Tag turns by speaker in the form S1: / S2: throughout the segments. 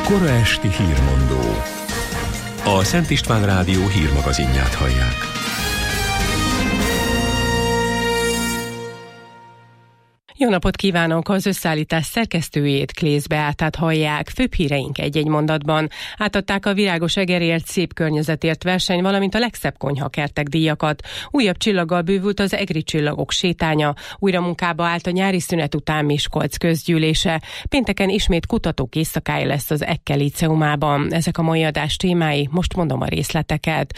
S1: Kora esti hírmondó. A Szent István Rádió hírmagazinját hallják.
S2: Jó napot kívánok! Az összeállítás szerkesztőjét, Klész Beátát hallják. Főbb híreink egy-egy mondatban. Átadták a Virágos Egerért Szép Környezetért verseny, valamint a legszebb konyhakertek díjakat. Újabb csillaggal bővült az Egri Csillagok sétánya. Újra munkába állt a nyári szünet után Miskolc közgyűlése. Pénteken ismét kutatók éjszakája lesz az Ekke Líceumában. Ezek a mai adás témái, most mondom a részleteket.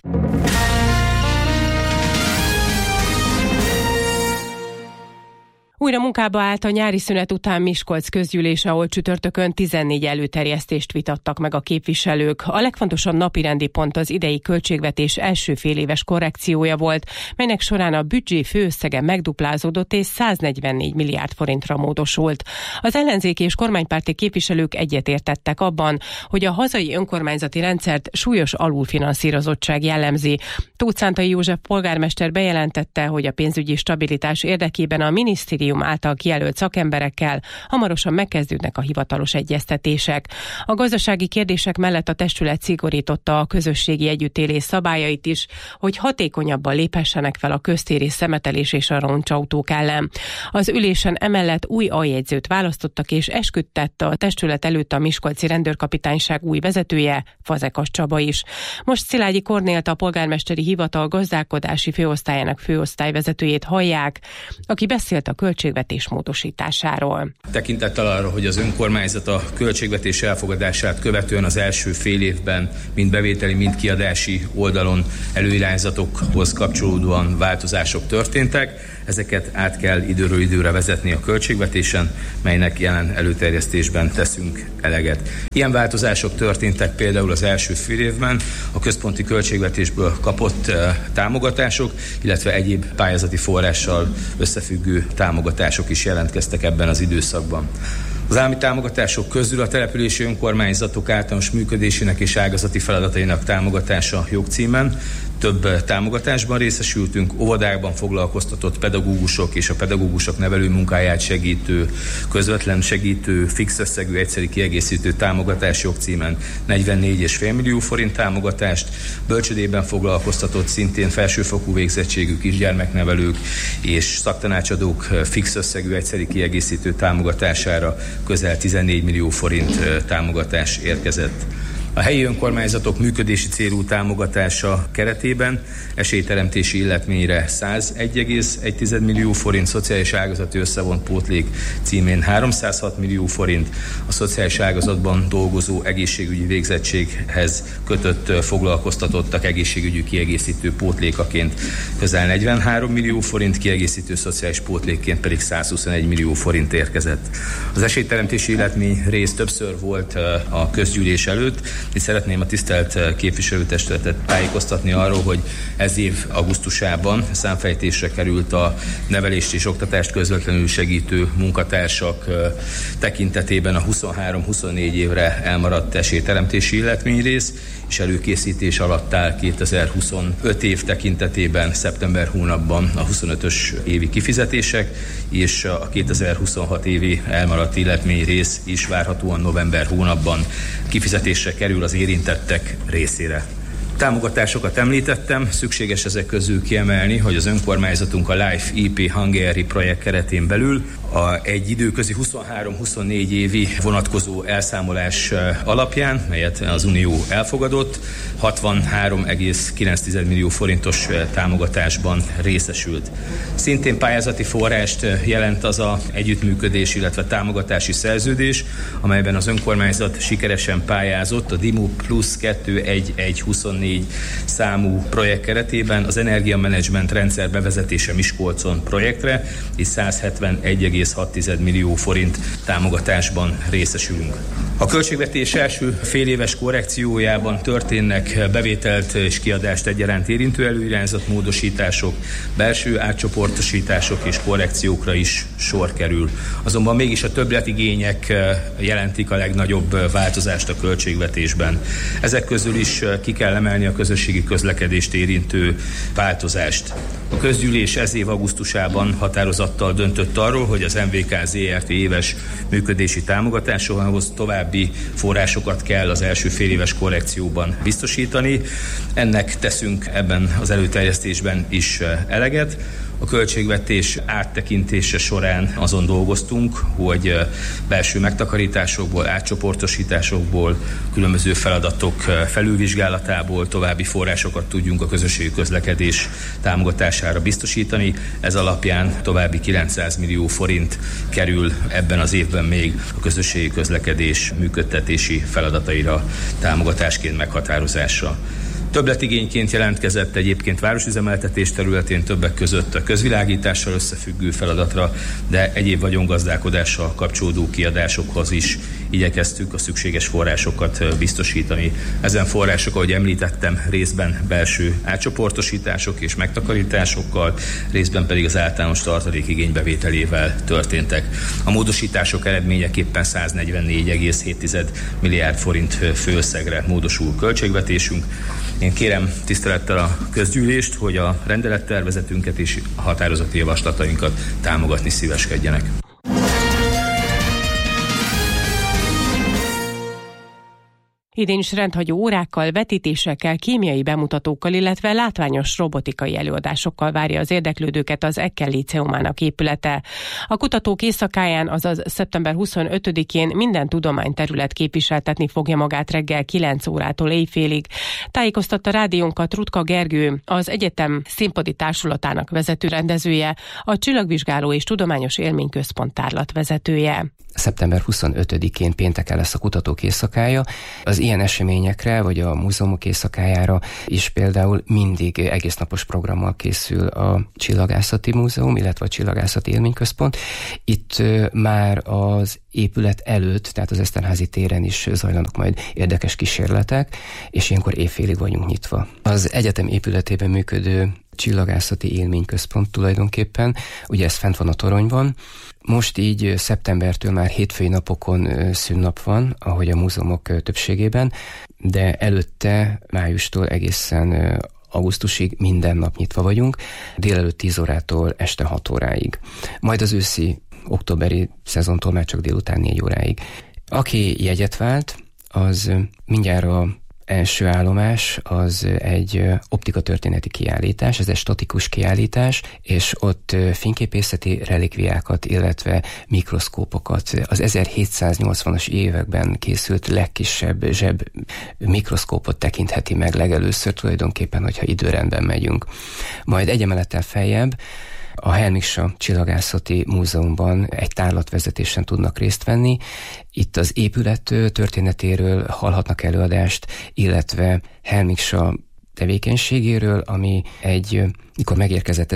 S2: Újra munkába állt a nyári szünet után Miskolc közgyűlése, ahol csütörtökön 14 előterjesztést vitattak meg a képviselők. A legfontosabb napirendi pont az idei költségvetés első féléves korrekciója volt, melynek során a büdzsé főösszege megduplázódott és 144 milliárd forintra módosult. Az ellenzéki és kormánypárti képviselők egyetértettek abban, hogy a hazai önkormányzati rendszert súlyos alulfinanszírozottság jellemzi. Tóth Szántai József polgármester bejelentette, hogy a pénzügyi stabilitás érdekében a minisztérium által kijelölt szakemberekkel hamarosan megkezdődnek a hivatalos egyeztetések. A gazdasági kérdések mellett a testület szigorította a közösségi együttélés szabályait is, hogy hatékonyabban léphessenek fel a köztéri szemetelés és a roncsautók ellen. Az ülésen emellett új aljegyzőt választottak és esküdtette a testület előtt a miskolci rendőrkapitányság új vezetője, Fazekas Csaba is. Most Szilágyi Kornélt, a polgármesteri hivatal gazdálkodási főosztályának főosztályvezetőjét hallják, aki beszélt a költségvetés módosításáról.
S3: Tekintettel arra, hogy az önkormányzat a költségvetés elfogadását követően az első fél évben mind bevételi, mind kiadási oldalon előirányzatokhoz kapcsolódóan változások történtek, ezeket át kell időről időre vezetni a költségvetésen, melynek jelen előterjesztésben teszünk eleget. Ilyen változások történtek például az első fél évben a központi költségvetésből kapott támogatások, illetve egyéb pályázati forrással összefüggő támogatások is jelentkeztek ebben az időszakban. Az állami támogatások közül a települési önkormányzatok általános működésének és ágazati feladatainak támogatása jogcímen több támogatásban részesültünk, óvodákban foglalkoztatott pedagógusok és a pedagógusok nevelő munkáját segítő, közvetlen segítő, fix összegű egyszeri kiegészítő támogatás jogcímen 44,5 millió forint támogatást, bölcsödében foglalkoztatott szintén felsőfokú végzettségű kisgyermeknevelők és szaktanácsadók fix összegű egyszeri kiegészítő támogatására közel 14 millió forint támogatás érkezett. A helyi önkormányzatok működési célú támogatása keretében esélyteremtési illetményre 101,1 millió forint, szociális ágazati összevont pótlék címén 306 millió forint, a szociális ágazatban dolgozó egészségügyi végzettséghez kötött foglalkoztatottak egészségügyi kiegészítő pótlékaként közel 43 millió forint, kiegészítő szociális pótlékként pedig 121 millió forint érkezett. Az esélyteremtési illetmény rész többször volt a közgyűlés előtt. Itt szeretném a tisztelt képviselőtestületet tájékoztatni arról, hogy ez év augusztusában számfejtésre került a nevelést és oktatást közvetlenül segítő munkatársak tekintetében a 23-24 évre elmaradt esélyteremtési illetményrész, és előkészítés alatt áll 2025 év tekintetében szeptember hónapban a 25-ös évi kifizetések, és a 2026 évi elmaradt illetményrész is várhatóan november hónapban kifizetésre kerül az érintettek részére. Támogatásokat említettem, szükséges ezek közül kiemelni, hogy az önkormányzatunk a Life EP Hungary projekt keretén belül egy időközi 23-24 évi vonatkozó elszámolás alapján, melyet az Unió elfogadott, 63,9 millió forintos támogatásban részesült. Szintén pályázati forrást jelent az a együttműködés, illetve támogatási szerződés, amelyben az önkormányzat sikeresen pályázott a DIMU Plus 21124 számú projekt keretében az energiamenedzsment rendszer bevezetése Miskolcon projektre, és 171,6 millió forint támogatásban részesülünk. A költségvetés első féléves korrekciójában történnek bevételt és kiadást egyaránt érintő előirányzatmódosítások, belső átcsoportosítások és korrekciókra is sor kerül. Azonban mégis a többletigények jelentik a legnagyobb változást a költségvetésben. Ezek közül is ki kell emelni a közösségi közlekedést érintő változást. A közgyűlés ez év augusztusában határozattal döntött arról, hogy az MVK Zrt. Éves működési támogatásához további forrásokat kell az első féléves korrekcióban biztosítani. Ennek teszünk ebben az előterjesztésben is eleget. A költségvetés áttekintése során azon dolgoztunk, hogy belső megtakarításokból, átcsoportosításokból, különböző feladatok felülvizsgálatából további forrásokat tudjunk a közösségi közlekedés támogatására biztosítani. Ez alapján további 900 millió forint kerül ebben az évben még a közösségi közlekedés működtetési feladataira támogatásként meghatározásra. Többletigényként jelentkezett egyébként városüzemeltetés területén többek között a közvilágítással összefüggő feladatra, de egyéb vagyongazdálkodással kapcsolódó kiadásokhoz is igyekeztük a szükséges forrásokat biztosítani. Ezen források, ahogy említettem, részben belső átcsoportosítások és megtakarításokkal, részben pedig az általános tartalék igénybevételével történtek. A módosítások eredményeképpen 144,7 milliárd forint főösszegre módosul költségvetésünk. Én kérem tisztelettel a közgyűlést, hogy a rendelettervezetünket és a határozati javaslatainkat támogatni szíveskedjenek.
S2: Idén is rendhagyó órákkal, vetítésekkel, kémiai bemutatókkal, illetve látványos robotikai előadásokkal várja az érdeklődőket az Ekkel Líceumának épülete. A kutatók éjszakáján, azaz szeptember 25-én minden tudományterület képviseltetni fogja magát reggel 9 órától éjfélig. Tájékoztatta rádiónkat Rutka Gergő, az egyetem színpadi társulatának vezető rendezője, a Csillagvizsgáló és Tudományos Élményközpont tárlatvezetője.
S4: Szeptember 25-én pénteken lesz a kutatók éjszakája. Az ilyen eseményekre, vagy a múzeumok éjszakájára is például mindig egésznapos programmal készül a Csillagászati Múzeum, illetve a Csillagászati Élményközpont. Itt már az épület előtt, tehát az Eszterházy téren is zajlanak majd érdekes kísérletek, és ilyenkor éjfélig vagyunk nyitva. Az egyetem épületében működő Csillagászati Élményközpont tulajdonképpen, ugye ez fent van a toronyban. Most így szeptembertől már hétfői napokon szünnap van, ahogy a múzeumok többségében, de előtte májustól egészen augusztusig minden nap nyitva vagyunk, délelőtt 10 órától este 6 óráig. Majd az őszi októberi szezontól már csak délután 4 óráig. Aki jegyet vált, az mindjárt a első állomás az egy optikatörténeti kiállítás, ez egy statikus kiállítás, és ott fényképészeti relikviákat, illetve mikroszkópokat, az 1780-as években készült legkisebb zseb mikroszkópot tekintheti meg legelőször tulajdonképpen, hogyha időrendben megyünk. Majd egy emelettel feljebb a Helmiksa Csillagászati Múzeumban egy tárlatvezetésen tudnak részt venni. Itt az épület történetéről hallhatnak előadást, illetve Helmiksa tevékenységéről, ami mikor megérkezett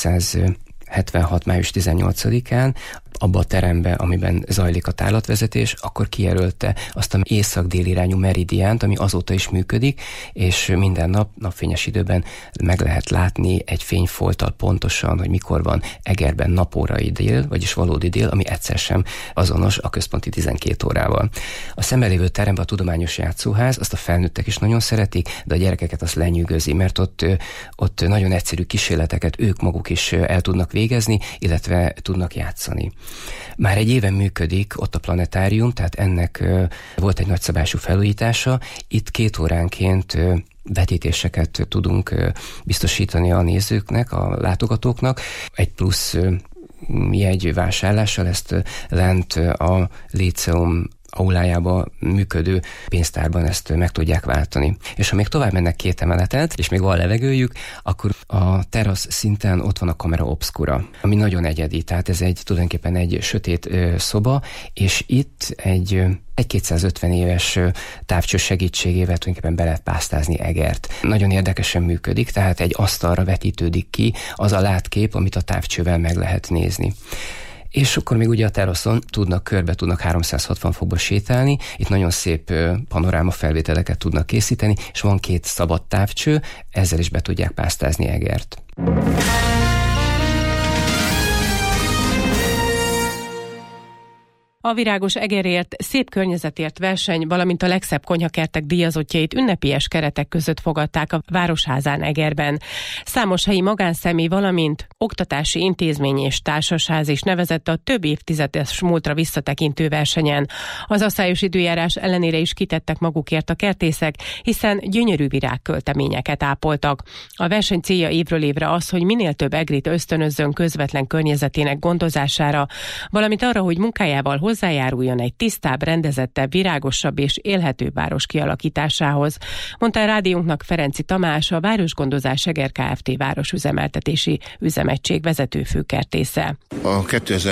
S4: 1776. május 18-án, abba a terembe, amiben zajlik a tárlatvezetés, akkor kijelölte azt az észak-déli irányú meridiánt, ami azóta is működik, és minden nap, napfényes időben meg lehet látni egy fényfolttal pontosan, hogy mikor van Egerben napórai dél, vagyis valódi dél, ami egyszer sem azonos a központi 12 órával. A szemben lévő teremben a tudományos játszóház, azt a felnőttek is nagyon szeretik, de a gyerekeket azt lenyűgözi, mert ott nagyon egyszerű kísérleteket ők maguk is el tudnak végezni, illetve tudnak játszani. Már egy éven működik ott a planetárium, tehát ennek volt egy nagyszabású felújítása. Itt 2 óránként vetítéseket tudunk biztosítani a nézőknek, a látogatóknak. Egy plusz jegy vásárlással ezt lent a Líceum aulájába működő pénztárban ezt meg tudják váltani. És ha még tovább mennek 2 emeletet, és még van levegőjük, akkor a terasz szinten ott van a Camera Obscura, ami nagyon egyedi, tehát ez tulajdonképpen egy sötét szoba, és itt egy 250 éves távcső segítségével tulajdonképpen be lehet pásztázni Egert. Nagyon érdekesen működik, tehát egy asztalra vetítődik ki az a látkép, amit a távcsővel meg lehet nézni. És akkor még ugye a teraszon körbe tudnak 360 fokba sétálni, itt nagyon szép panoráma felvételeket tudnak készíteni, és van 2 szabad távcső, ezzel is be tudják pásztázni Egert.
S2: A Virágos Egerért, szép környezetért verseny, valamint a legszebb konyhakertek díjazottjait ünnepies keretek között fogadták a Városházán Egerben. Számos helyi magánszemély, valamint oktatási intézmény és társasház is nevezett a több évtizedes múltra visszatekintő versenyen. Az asszályos időjárás ellenére is kitettek magukért a kertészek, hiszen gyönyörű virágkölteményeket ápoltak. A verseny célja évről évre az, hogy minél több egrit ösztönözzön közvetlen környezetének gondozására, valamint arra, hogy munkájával hozzájáruljon egy tisztább, rendezettebb, virágosabb és élhetőbb város kialakításához, mondta a rádiónknak Ferenci Tamás, a Városgondozás Eger Kft. Városüzemeltetési üzemegység vezető főkertésze.
S5: A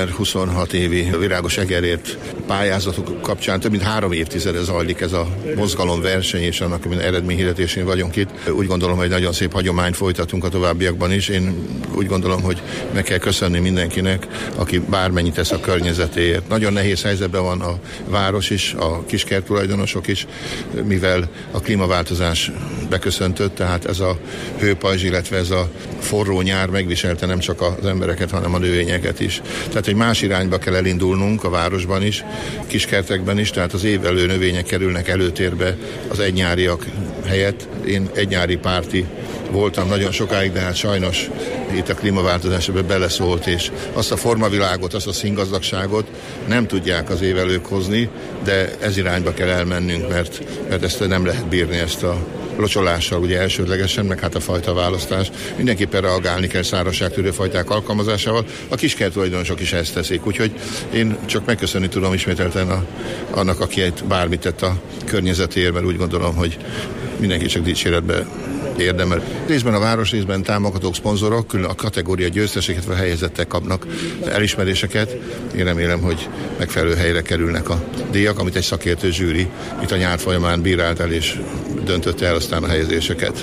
S5: 2026 évi Virágos Egerért pályázatok kapcsán több mint 3 évtizede zajlik ez a mozgalomverseny, és annak eredményhirdetésén vagyunk itt. Úgy gondolom, hogy nagyon szép hagyományt folytatunk a továbbiakban is. Én úgy gondolom, hogy meg kell köszönni mindenkinek, aki bármennyit tesz a környezetéért. Nagyon nehéz helyzetben van a város is, a kiskert tulajdonosok is, mivel a klímaváltozás beköszöntött, tehát ez a hőpajzs, illetve ez a forró nyár megviselte nem csak az embereket, hanem a növényeket is. Tehát egy más irányba kell elindulnunk a városban is, kiskertekben is, tehát az évelő növények kerülnek előtérbe az egynyáriak helyett. Én egynyári párti voltam nagyon sokáig, de hát sajnos itt a klímaváltozás ebbe beleszólt, és azt a formavilágot, azt a színgazdagságot nem tudják az évelők hozni, de ez irányba kell elmennünk, mert ezt nem lehet bírni, ezt a locsolással ugye elsődlegesen, meg hát a fajta választás. Mindenképpen reagálni kell szárazságtűrő fajták alkalmazásával. A kiskert tulajdonosok is ezt teszik, úgyhogy én csak megköszönni tudom ismételten annak, aki bármit tett a környezetért, mert úgy gondolom, hogy mindenki csak dicséretbe érdemel. Részben a város, részben támogatók, szponzorok, külön a kategória győzteseket vagy helyezettek kapnak elismeréseket. Én remélem, hogy megfelelő helyre kerülnek a díjak, amit egy szakértő zsűri itt a nyár folyamán bírált el és döntötte el aztán a helyezéseket.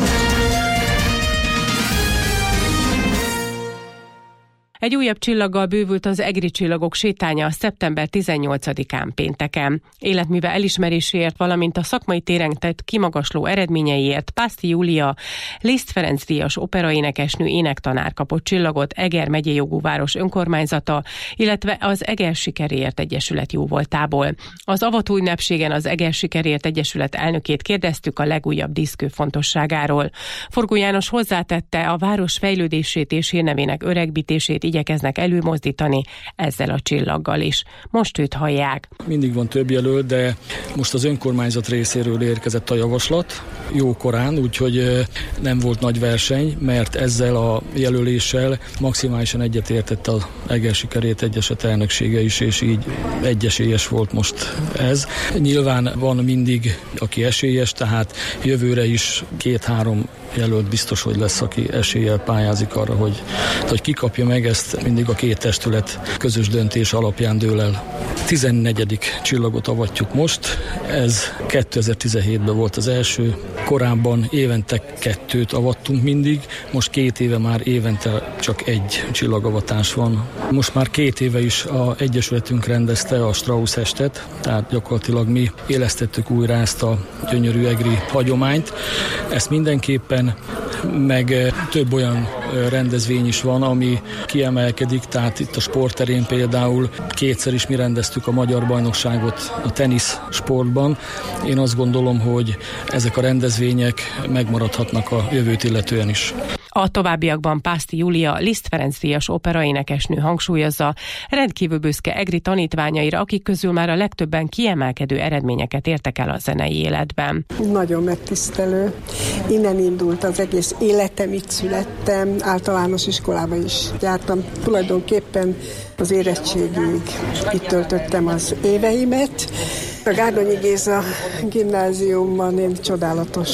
S2: Egy újabb csillaggal bővült az egri csillagok sétánya szeptember 18-án pénteken. Életműve elismeréséért, valamint a szakmai téren tett kimagasló eredményeiért Pászti Júlia, Liszt Ferenc díjas operaénekesnő énektanár kapott csillagot Eger megyei jogú város önkormányzata, illetve az Eger Sikerért Egyesület jóvoltából. Az avató ünnepségen az Eger Sikerért Egyesület elnökét kérdeztük a legújabb díszkő fontosságáról. Forgó János hozzátette, a város fejlődését és hírnevének öregbítését igyekeznek előmozdítani ezzel a csillaggal is. Most őt hallják.
S6: Mindig van több jelölt, de most az önkormányzat részéről érkezett a javaslat jókorán, úgyhogy nem volt nagy verseny, mert ezzel a jelöléssel maximálisan egyetértett az Eger Sikerért Egyesület elnöksége is, és így egyesélyes volt most ez. Nyilván van mindig, aki esélyes, tehát jövőre is 2-3 jelölt biztos, hogy lesz, aki eséllyel pályázik arra, hogy ki kapja meg ezt, mindig a 2 testület közös döntés alapján dől el. 14. csillagot avatjuk most, ez 2017-ben volt az első, korábban évente 2 avattunk mindig, most 2 éve már évente csak 1 csillagavatás van. Most már 2 éve is az egyesületünk rendezte a Strauss estet, tehát gyakorlatilag mi élesztettük újra ezt a gyönyörű egri hagyományt. Ezt mindenképpen, meg több olyan rendezvény is van, ami kiemelkedik, tehát itt a sportterén például 2-szer is mi rendeztük a magyar bajnokságot a tenisz sportban. Én azt gondolom, hogy ezek a rendezvények megmaradhatnak a jövőt illetően is.
S2: A továbbiakban Pászti Júlia, Liszt Ferenc díjas operaénekesnő hangsúlyozza, rendkívül büszke egri tanítványaira, akik közül már a legtöbben kiemelkedő eredményeket értek el a zenei életben.
S7: Nagyon megtisztelő. Innen indult az egész életem, itt születtem, általános iskolában is jártam. Tulajdonképpen az érettségig itt töltöttem az éveimet. A Gárdonyi Géza gimnáziumban én csodálatos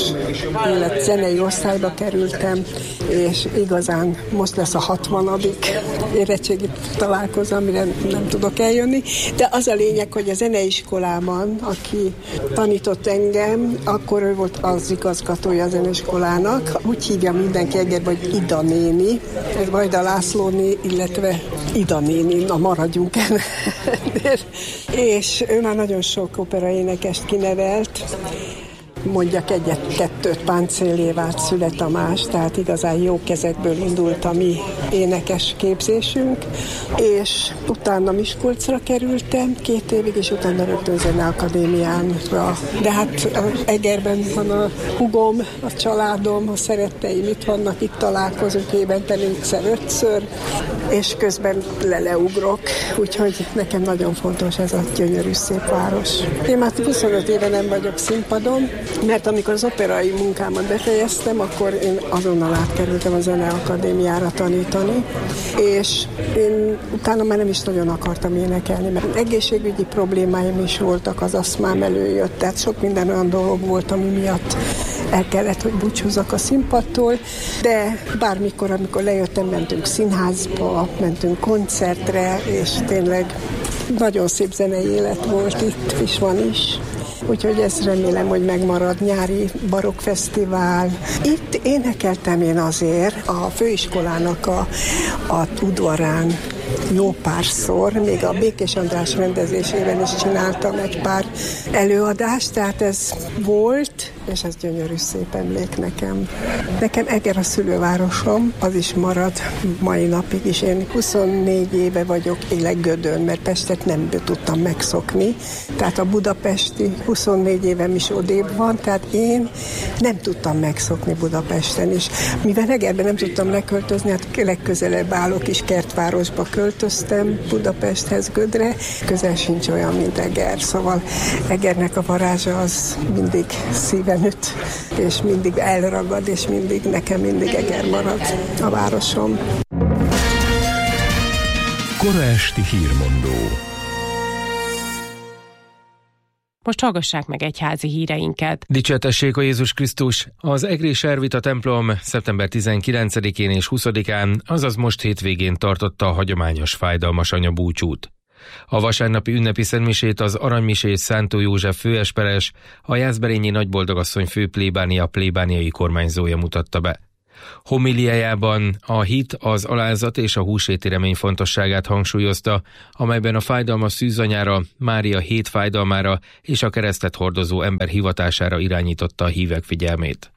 S7: zenei osztályba kerültem, és igazán most lesz a 60. érettségi találkozó, amire nem tudok eljönni. De az a lényeg, hogy a zeneiskolában, aki tanított engem, akkor ő volt az igazgatója a zeneiskolának. Úgy hívja mindenki Egerbe, hogy Ida néni, ez Vajda Lászlóné, illetve Ida néni, na maradjunk ennél. És ő már nagyon sok operaénekest kinevelt, mondjak egyet-kettőt, Páncél Évált Szüle Tamás, tehát igazán jó kezekből indult a mi énekes képzésünk, és utána Miskolcra kerültem 2 évig, és utána rögtön Zeneakadémiánra. De hát Egerben van a hugom, a családom, a szeretteim itt vannak, itt találkozunk évente 4-5-ször, és közben leugrok, úgyhogy nekem nagyon fontos ez a gyönyörű szép város. Én már 25 éve nem vagyok színpadon, mert amikor az operai munkámat befejeztem, akkor én azonnal átkerültem a Zeneakadémiára tanítani, és én utána már nem is nagyon akartam énekelni, mert egészségügyi problémáim is voltak, az aszmám előjött, tehát sok minden olyan dolog volt, ami miatt el kellett, hogy búcsúzzak a színpadtól, de bármikor, amikor lejöttem, mentünk színházba, mentünk koncertre, és tényleg nagyon szép zenei élet volt itt, és van is. Úgyhogy ezt remélem, hogy megmarad. Nyári barokkfesztivál. Itt énekeltem én azért a főiskolának a udvarán jó párszor, még a Békés András rendezésében is csináltam egy pár előadást, tehát ez volt, és ez gyönyörű szép emlék nekem. Nekem Eger a szülővárosom, az is marad mai napig is. Én 24 éve vagyok, élek Gödön, mert Pestet nem tudtam megszokni, tehát a budapesti 24 évem is odébb van, tehát én nem tudtam megszokni Budapesten is. Mivel Egerben nem tudtam leköltözni, hát legközelebb álló kis kertvárosba költöztem, Budapesthez, Gödre, közel sincs olyan, mint Eger, szóval Egernek a varázsa az mindig szíven üt, és mindig elragad, és nekem mindig Eger marad a városom.
S1: Kora esti hírmondó.
S2: Most hallgassák meg egyházi híreinket.
S8: Dicsértessék a Jézus Krisztus! Az egri Servita templom szeptember 19-én és 20-án, azaz most hétvégén tartotta a hagyományos fájdalmas anyabúcsút. A vasárnapi ünnepi szentmisét az aranymisét Szántó József főesperes, a Jászberényi Nagyboldogasszony főplébánia plébániai kormányzója mutatta be. Homiliájában a hit, az alázat és a húsvéti remény fontosságát hangsúlyozta, amelyben a fájdalmas szűzanyára, Mária 7 fájdalmára és a keresztet hordozó ember hivatására irányította a hívek figyelmét.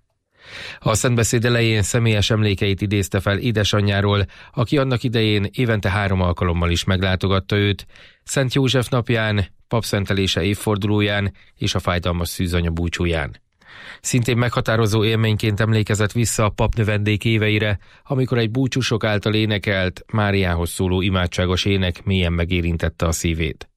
S8: A szentbeszéd elején személyes emlékeit idézte fel édesanyjáról, aki annak idején évente 3 alkalommal is meglátogatta őt, Szent József napján, papszentelése évfordulóján és a fájdalmas szűzanya búcsúján. Szintén meghatározó élményként emlékezett vissza a papnövendék éveire, amikor egy búcsúsok által énekelt, Máriához szóló imádságos ének mélyen megérintette a szívét.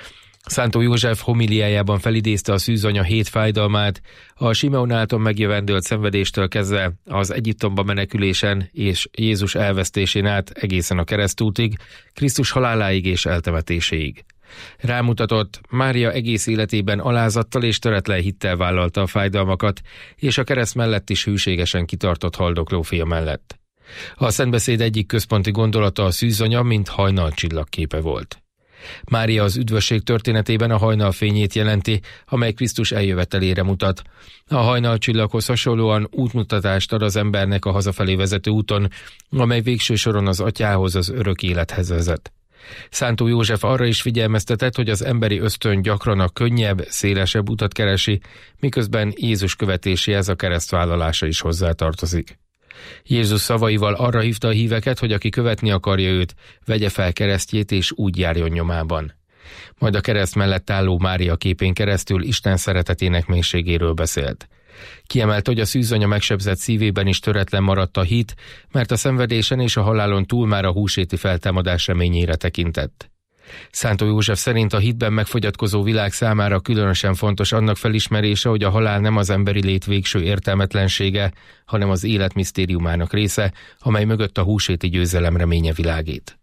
S8: Szántó József homiliájában felidézte a szűzanya 7 fájdalmát, a Simeon által megjövendölt szenvedéstől kezdve az Egyiptomba menekülésen és Jézus elvesztésén át egészen a keresztútig, Krisztus haláláig és eltemetéséig. Rámutatott, Mária egész életében alázattal és töretlen hittel vállalta a fájdalmakat, és a kereszt mellett is hűségesen kitartott haldokló fia mellett. A szentbeszéd egyik központi gondolata a szűzanya, mint hajnalcsillag képe volt. Mária az üdvösség történetében a hajnal fényét jelenti, amely Krisztus eljövetelére mutat. A hajnalcsillaghoz hasonlóan útmutatást ad az embernek a hazafelé vezető úton, amely végső soron az atyához, az örök élethez vezet. Szántó József arra is figyelmeztetett, hogy az emberi ösztön gyakran a könnyebb, szélesebb utat keresi, miközben Jézus követéséhez a keresztvállalása is hozzátartozik. Jézus szavaival arra hívta a híveket, hogy aki követni akarja őt, vegye fel keresztjét és úgy járjon nyomában. Majd a kereszt mellett álló Mária képén keresztül Isten szeretetének mélységéről beszélt. Kiemelt, hogy a szűzanya megsebzett szívében is töretlen maradt a hit, mert a szenvedésen és a halálon túl már a húsvéti feltámadás reményére tekintett. Szántó József szerint a hitben megfogyatkozó világ számára különösen fontos annak felismerése, hogy a halál nem az emberi lét végső értelmetlensége, hanem az élet misztériumának része, amely mögött a húsvéti győzelem reménye világít.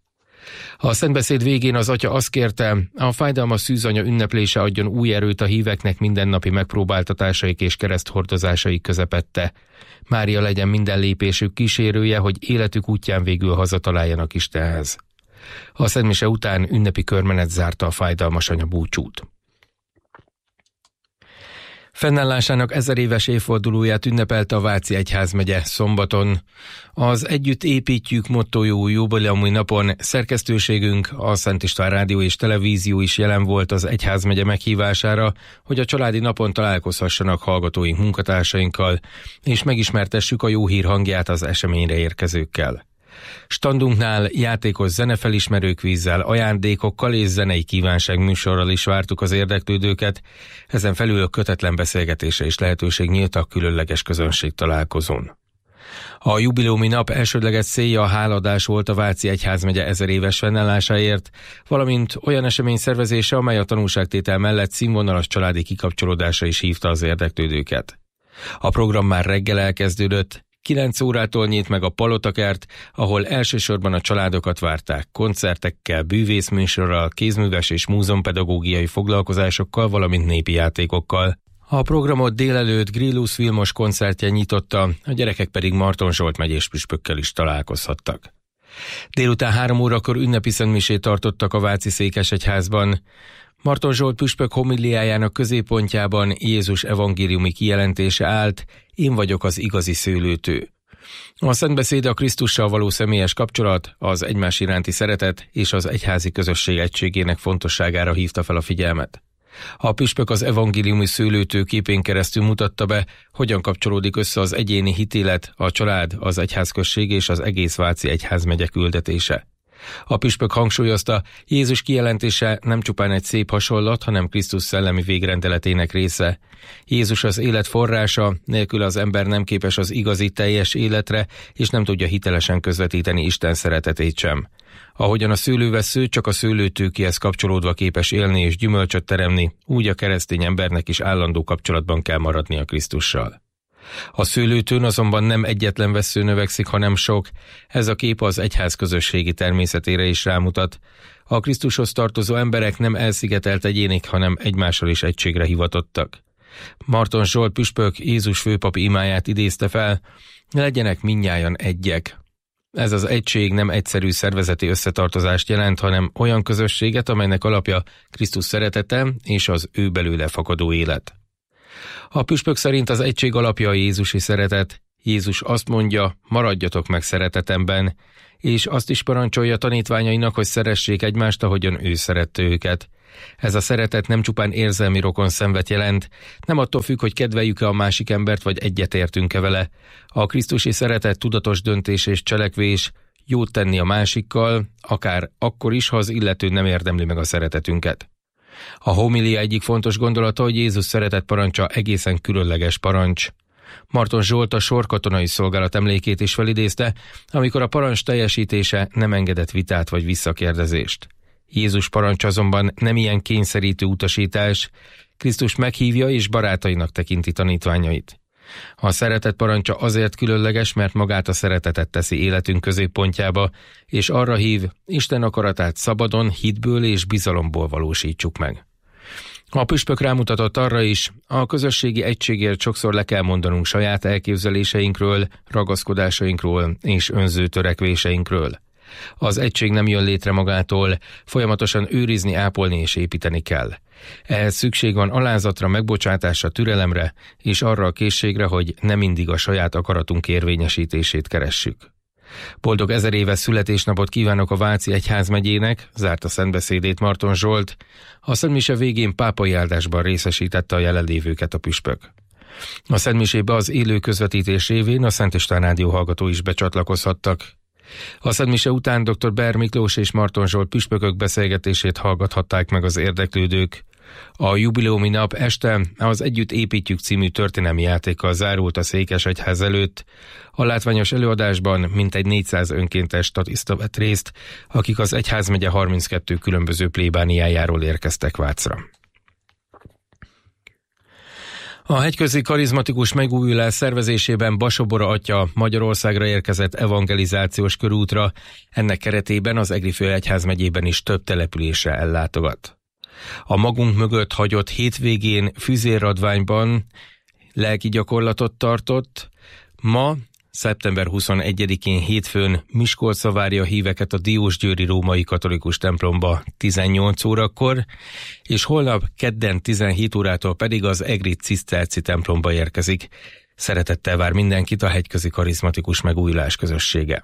S8: A szentbeszéd végén az atya azt kérte, a fájdalmas szűzanya ünneplése adjon új erőt a híveknek mindennapi megpróbáltatásaik és kereszthordozásaik közepette. Mária legyen minden lépésük kísérője, hogy életük útján végül hazataláljanak Istenhez. A szentmise után ünnepi körmenet zárta a fájdalmas anya búcsút. Fennállásának 1000 éves évfordulóját ünnepelte a Váci Egyházmegye szombaton. Az Együtt építjük mottójú jubileumi napon szerkesztőségünk, a Szent István Rádió és Televízió is jelen volt az Egyházmegye meghívására, hogy a családi napon találkozhassanak hallgatóink, munkatársainkkal, és megismertessük a jó hír hangját az eseményre érkezőkkel. Standunknál játékos zenefelismerőkvízzel, ajándékokkal és zenei kívánságműsorral is vártuk az érdeklődőket, ezen felül kötetlen beszélgetése és lehetőség nyílt a különleges közönség találkozón. A jubileumi nap elsődleges célja a hálaadás volt a Váci Egyházmegye 1000 éves fennállásáért, valamint olyan esemény szervezése, amely a tanúságtétel mellett színvonalas családi kikapcsolódásra is hívta az érdeklődőket. A program már reggel elkezdődött. 9 órától nyílt meg a Palotakert, ahol elsősorban a családokat várták koncertekkel, bűvészműsorral, kézműves és múzeumpedagógiai foglalkozásokkal, valamint népi játékokkal. A programot délelőtt Grillus Vilmos koncertje nyitotta, a gyerekek pedig Marton Zsolt megyés püspökkel is találkozhattak. Délután 3 órakor ünnepi szentmisét tartottak a Váci Székesegyházban. Marton Zsolt püspök homiliájának középpontjában Jézus evangéliumi kijelentése állt: én vagyok az igazi szőlőtő. A szentbeszéd a Krisztussal való személyes kapcsolat, az egymás iránti szeretet és az egyházi közösség egységének fontosságára hívta fel a figyelmet. A püspök az evangéliumi szőlőtő képén keresztül mutatta be, hogyan kapcsolódik össze az egyéni hitélet, a család, az egyházközség és az egész Váci Egyházmegye küldetése. A püspök hangsúlyozta, Jézus kijelentése nem csupán egy szép hasonlat, hanem Krisztus szellemi végrendeletének része. Jézus az élet forrása, nélkül az ember nem képes az igazi, teljes életre, és nem tudja hitelesen közvetíteni Isten szeretetét sem. Ahogyan a szőlővessző csak a szőlőtőkéhez kapcsolódva képes élni és gyümölcsöt teremni, úgy a keresztény embernek is állandó kapcsolatban kell maradnia Krisztussal. A szőlőtőn azonban nem egyetlen vessző növekszik, hanem sok. Ez a kép az egyház közösségi természetére is rámutat. A Krisztushoz tartozó emberek nem elszigetelt egyénik, hanem egymással is egységre hivatottak. Marton Zsolt püspök Jézus főpapi imáját idézte fel: legyenek mindnyájan egyek. Ez az egység nem egyszerű szervezeti összetartozást jelent, hanem olyan közösséget, amelynek alapja Krisztus szeretete és az ő belőle fakadó élet. A püspök szerint az egység alapja a jézusi szeretet. Jézus azt mondja, maradjatok meg szeretetemben, és azt is parancsolja tanítványainak, hogy szeressék egymást, ahogyan ő szerette őket. Ez a szeretet nem csupán érzelmi rokonszenvet jelent, nem attól függ, hogy kedveljük-e a másik embert, vagy egyetértünk-e vele. A krisztusi szeretet tudatos döntés és cselekvés, jót tenni a másikkal, akár akkor is, ha az illető nem érdemli meg a szeretetünket. A homilia egyik fontos gondolata, hogy Jézus szeretet parancsa egészen különleges parancs. Marton Zsolt a sorkatonai szolgálat emlékét is felidézte, amikor a parancs teljesítése nem engedett vitát vagy visszakérdezést. Jézus parancs azonban nem ilyen kényszerítő utasítás, Krisztus meghívja és barátainak tekinti tanítványait. A szeretet parancsa azért különleges, mert magát a szeretetet teszi életünk középpontjába, és arra hív, Isten akaratát szabadon, hitből és bizalomból valósítsuk meg. A püspök rámutatott arra is, a közösségi egységért sokszor le kell mondanunk saját elképzeléseinkről, ragaszkodásainkról és önző törekvéseinkről. Az egység nem jön létre magától, folyamatosan őrizni, ápolni és építeni kell. Ehhez szükség van alázatra, megbocsátásra, türelemre és arra a készségre, hogy nem mindig a saját akaratunk érvényesítését keressük. Boldog 1000 éves születésnapot kívánok a Váci Egyházmegyének, zárta szentbeszédét Marton Zsolt. A szentmise végén pápai áldásban részesítette a jelenlévőket a püspök. A szentmisébe az élő közvetítés révén a Szent István Rádió hallgatói is becsatlakozhattak. A szentmise után dr. Ber Miklós és Marton Zsolt püspökök beszélgetését hallgathatták meg az érdeklődők. A jubileumi nap este az Együtt építjük című történelmi játékkal zárult a Székesegyház előtt. A látványos előadásban mintegy 400 önkéntes statiszta vett részt, akik az egyházmegye 32 különböző plébániájáról érkeztek Vácra. A hegyközi karizmatikus megújulás szervezésében Basobora atya Magyarországra érkezett evangelizációs körútra, ennek keretében az Egri főegyházmegyében is több településre ellátogat. A magunk mögött hagyott hétvégén Füzérradványban lelki gyakorlatot tartott, ma szeptember 21-én hétfőn Miskolcra várja a híveket a Diósgyőri Római Katolikus templomba 18 órakor, és holnap kedden 17 órától pedig az egri ciszterci templomba érkezik. Szeretettel vár mindenkit a Hegyközi Karizmatikus Megújulás közössége.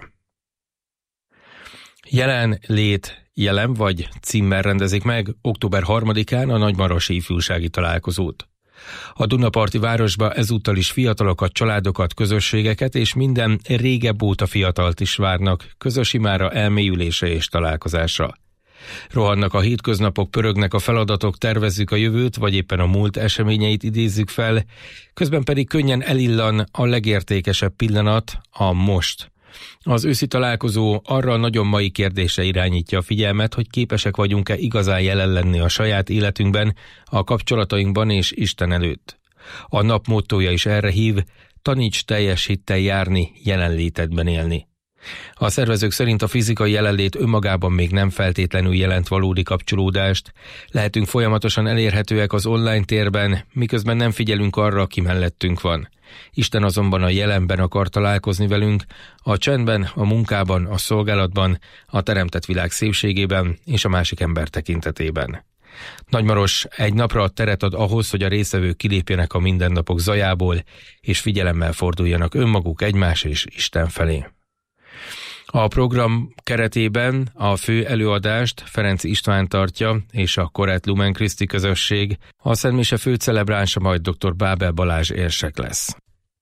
S8: Jelen vagy címmel rendezik meg október 3-án a Nagymarosi ifjúsági találkozót. A Dunaparti városba ezúttal is fiatalokat, családokat, közösségeket és minden régebb óta fiatalt is várnak közös imára, elmélyülésre és találkozásra. Rohannak a hétköznapok, pörögnek a feladatok, tervezzük a jövőt, vagy éppen a múlt eseményeit idézzük fel, közben pedig könnyen elillan a legértékesebb pillanat, a most. Az őszi találkozó arra a nagyon mai kérdésre irányítja a figyelmet, hogy képesek vagyunk-e igazán jelen lenni a saját életünkben, a kapcsolatainkban és Isten előtt. A nap mottója is erre hív: taníts teljes hittel járni, jelenlétedben élni. A szervezők szerint a fizikai jelenlét önmagában még nem feltétlenül jelent valódi kapcsolódást. Lehetünk folyamatosan elérhetőek az online térben, miközben nem figyelünk arra, aki mellettünk van. Isten azonban a jelenben akar találkozni velünk, a csendben, a munkában, a szolgálatban, a teremtett világ szépségében és a másik ember tekintetében. Nagymaros egy napra teret ad ahhoz, hogy a résztvevők kilépjenek a mindennapok zajából, és figyelemmel forduljanak önmaguk, egymás és Isten felé. A program keretében a fő előadást Ferenc István tartja, és a Korett Lumen Christi közösség, a Szentmise főcelebránsa majd dr. Bábel Balázs érsek lesz.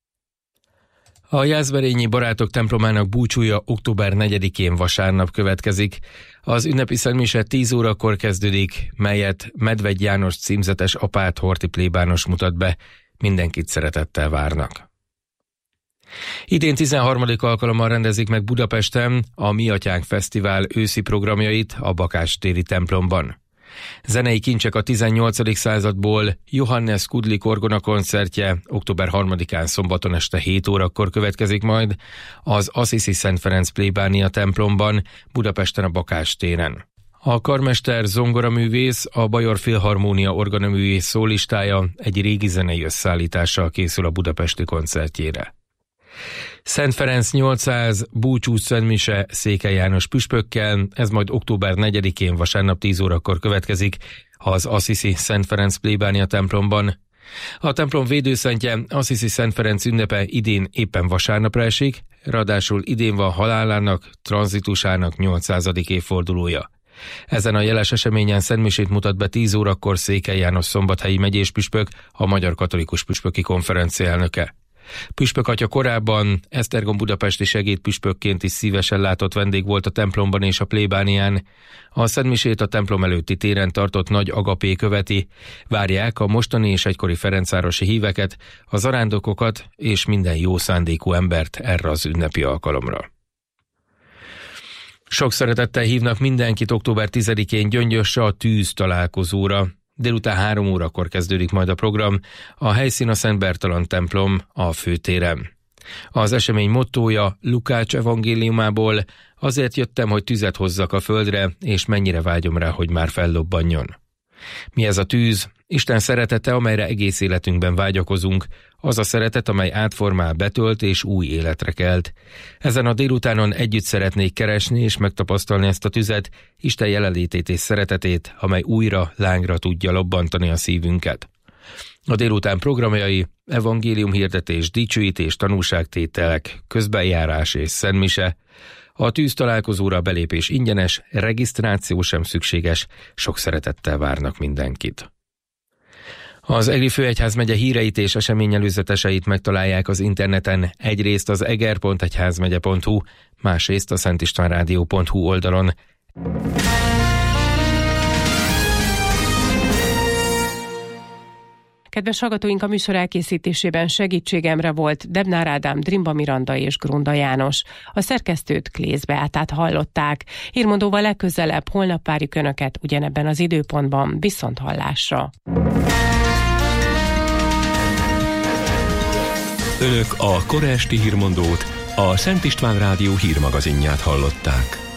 S8: A Jászberényi Barátok templomának búcsúja október 4-én vasárnap következik. Az ünnepi szentmise 10 órakor kezdődik, melyet Medvegy János címzetes apát Horthy plébános mutat be. Mindenkit szeretettel várnak. Idén 13. alkalommal rendezik meg Budapesten a Mi Atyánk Fesztivál őszi programjait a Bakástéri templomban. Zenei kincsek a 18. századból, Johannes Kudlik orgona koncertje október 3-án szombaton este 7 órakor következik majd az Assisi Szent Ferenc plébánia templomban, Budapesten a Bakástéren. A karmester zongoraművész, a Bajor Filharmónia orgonaművész szólistája egy régi zenei összeállítással készül a budapesti koncertjére. Szent Ferenc 800 búcsú szentmise Székely János püspökkel, ez majd október 4-én vasárnap 10 órakor következik az Assisi Szent Ferenc plébánia templomban. A templom védőszentje, Assisi Szent Ferenc ünnepe idén éppen vasárnapra esik, ráadásul idén van halálának, tranzitusának 800. évfordulója. Ezen a jeles eseményen szentmisét mutat be 10 órakor Székely János szombathelyi megyés püspök, a Magyar Katolikus Püspöki Konferencia elnöke. Püspök atya korábban Esztergom budapesti segédpüspökként is szívesen látott vendég volt a templomban és a plébánián. A szentmisét a templom előtti téren tartott nagy agapé követi. Várják a mostani és egykori ferencvárosi híveket, a zarándokokat és minden jó szándékú embert erre az ünnepi alkalomra. Sok szeretettel hívnak mindenkit október 10-én Gyöngyösre a tűz találkozóra. Délután 3 órakor kezdődik majd a program, a helyszín a Szent Bertalan templom a főtéren. Az esemény mottója Lukács evangéliumából: azért jöttem, hogy tüzet hozzak a földre, és mennyire vágyom rá, hogy már fellobbanjon. Mi ez a tűz? Isten szeretete, amelyre egész életünkben vágyakozunk, az a szeretet, amely átformál, betölt és új életre kelt. Ezen a délutánon együtt szeretnék keresni és megtapasztalni ezt a tüzet, Isten jelenlétét és szeretetét, amely újra lángra tudja lobbantani a szívünket. A délután programjai: evangéliumhirdetés, dicsőítés, tanúságtételek, közbenjárás és szentmise. A tűz találkozóra belépés ingyenes, regisztráció sem szükséges, sok szeretettel várnak mindenkit. Az Egri Főegyházmegye híreit és eseményelőzeteseit megtalálják az interneten, egyrészt az eger.egyházmegye.hu, másrészt a szentistvánrádió.hu oldalon.
S2: Kedves hallgatóink, a műsor elkészítésében segítségemre volt Debnár Ádám, Drimba Miranda és Grunda János. A szerkesztőt Klész Beátát hallották. Hírmondóval legközelebb holnap várjuk Önöket ugyanebben az időpontban. Viszont hallásra!
S1: Önök a kora esti hírmondót, a Szent István Rádió hírmagazinját hallották.